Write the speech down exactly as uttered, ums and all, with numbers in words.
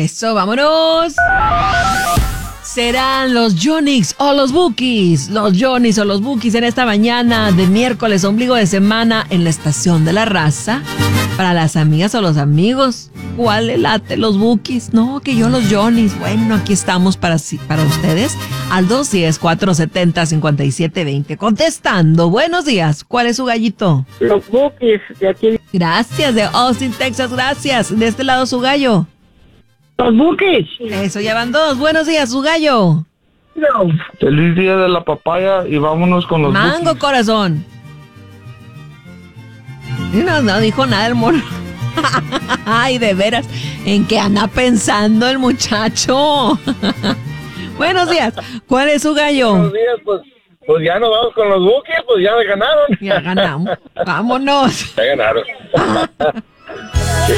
Eso, vámonos. Serán los Yonix o los Bukis. Los Yonix o los Bukis en esta mañana de miércoles, ombligo de semana, en la estación de la raza. Para las amigas o los amigos, ¿cuál le late, los Bukis? No, que yo los Yonix. Bueno, aquí estamos para, para ustedes al dos uno cero, cuatro siete cero, cinco siete dos cero. Contestando, buenos días. ¿Cuál es su gallito? Los Bukis de aquí. Gracias, de Austin, Texas, gracias. De este lado su gallo. Los Bukis. Eso, ya van dos. Buenos días, su gallo. No. Feliz día de la papaya y vámonos con los Mango, Bukis. corazón. No, no dijo nada el mono. Ay, de veras, ¿en qué anda pensando el muchacho? Buenos días, ¿cuál es su gallo? Buenos días, pues, pues ya nos vamos con los Bukis, pues ya me ganaron. Ya ganamos, vámonos. Ya ganaron.